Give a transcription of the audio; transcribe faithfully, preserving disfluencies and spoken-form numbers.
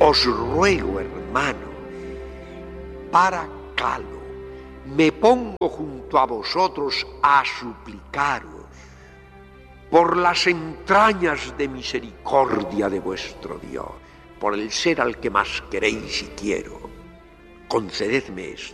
os ruego, hermano, para Calo, me pongo junto a vosotros a suplicaros por las entrañas de misericordia de vuestro Dios, por el ser al que más queréis y quiero, concededme esto.